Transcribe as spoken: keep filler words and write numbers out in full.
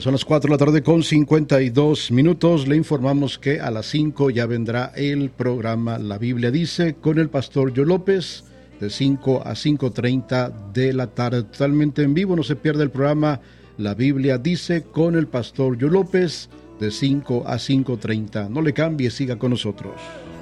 Son las cuatro de la tarde con cincuenta y dos minutos. Le informamos que a las cinco ya vendrá el programa La Biblia Dice con el pastor Joe López de cinco a cinco treinta de la tarde. Totalmente en vivo, no se pierda el programa La Biblia Dice con el pastor Joe López de cinco a cinco treinta. No le cambie, siga con nosotros.